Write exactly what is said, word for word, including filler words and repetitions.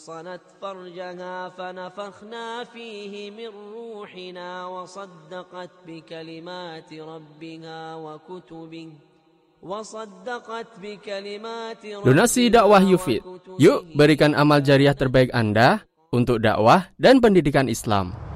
صنت فرجها فنفخنا فيه من روحنا وصدقت بكلمات ربها وكتبه وصدقت بكلمات ربها. Donasi dakwah Yufid. Yuk berikan amal jariah terbaik Anda untuk dakwah dan pendidikan Islam.